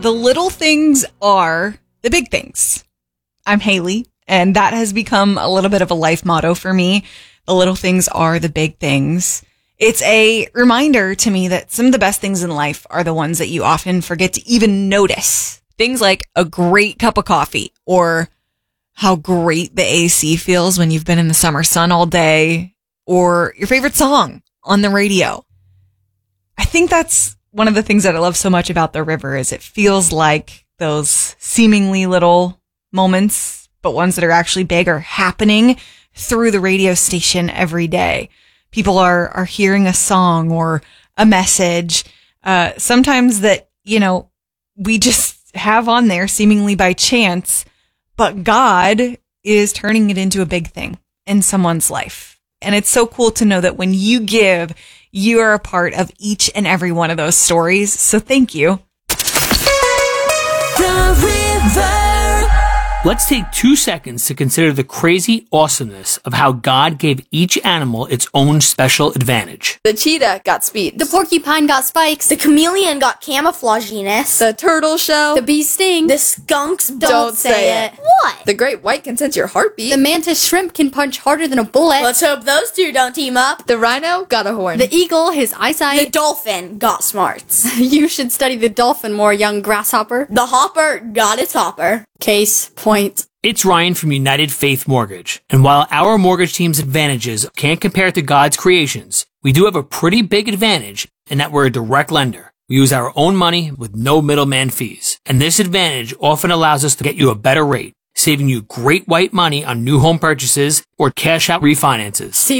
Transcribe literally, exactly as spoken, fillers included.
the little things are the big things. I'm Haley, and that has become a little bit of a life motto for me. The little things are the big things. It's a reminder to me that some of the best things in life are the ones that you often forget to even notice. Things like a great cup of coffee, or how great the A C feels when you've been in the summer sun all day, or your favorite song on the radio. I think that's one of the things that I love so much about the river is it feels like those seemingly little moments, but ones that are actually big, are happening through the radio station every day. People are, are hearing a song or a message, uh, sometimes that, you know, we just have on there seemingly by chance, but God is turning it into a big thing in someone's life. And it's so cool to know that when you give, you are a part of each and every one of those stories. So thank you. The river. Let's take two seconds to consider the crazy awesomeness of how God gave each animal its own special advantage. The cheetah got speed. The porcupine got spikes. The chameleon got camouflaginess. The turtle shell. The bee sting. The skunks don't, Don't say, say it. it. What? The great white can sense your heartbeat. The mantis shrimp can punch harder than a bullet. Let's hope those two don't team up. The rhino got a horn. The eagle, his The eyesight. dolphin got smarts. You should study the dolphin more, young grasshopper. The hopper got its hopper. Case point. It's Ryan from United Faith Mortgage, and while our mortgage team's advantages can't compare to God's creations, we do have a pretty big advantage in that we're a direct lender. We use our own money with no middleman fees, and this advantage often allows us to get you a better rate, saving you great white money on new home purchases or cash out refinances. See